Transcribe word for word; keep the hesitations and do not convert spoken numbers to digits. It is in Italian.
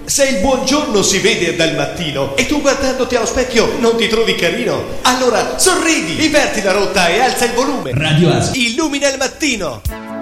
Se il buongiorno si vede dal mattino e tu guardandoti allo specchio non ti trovi carino, allora sorridi, inverti la rotta e alza il volume. Radio Asia. Illumina il mattino.